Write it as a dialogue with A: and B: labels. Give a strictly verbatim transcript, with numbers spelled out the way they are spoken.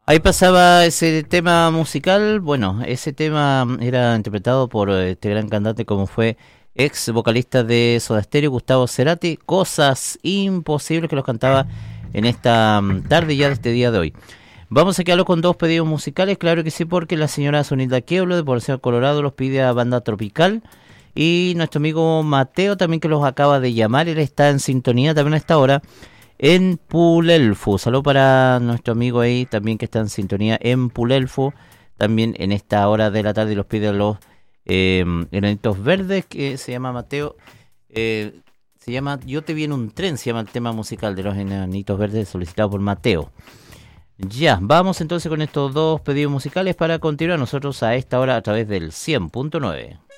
A: Ahí pasaba ese tema musical. Bueno, ese tema era interpretado por este gran cantante como fue ex vocalista de Soda Stereo, Gustavo Cerati. Cosas imposibles que los cantaba en esta tarde ya de este día de hoy. Vamos a quedarlo con dos pedidos musicales, claro que sí, porque la señora Sonilda Quieblo de Población Colorado los pide a Banda Tropical. Y nuestro amigo Mateo también, que los acaba de llamar, él está en sintonía también a esta hora en Pulelfu. Saludos para nuestro amigo ahí también que está en sintonía en Pulelfu, también en esta hora de la tarde, y los pide a los eh, Enanitos Verdes, que se llama Mateo, eh, se llama Yo te vi en un tren, se llama el tema musical de los Enanitos Verdes, solicitado por Mateo. Ya, vamos entonces con estos dos pedidos musicales para continuar nosotros a esta hora a través del cien punto nueve.